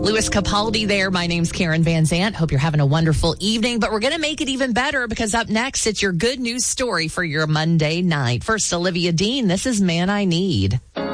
Louis Capaldi there. My name's Karen Van Zant. Hope you're having a wonderful evening, but we're going to make it even better because up next, it's your good news story for your Monday night. First, Olivia Dean. This is Man I Need.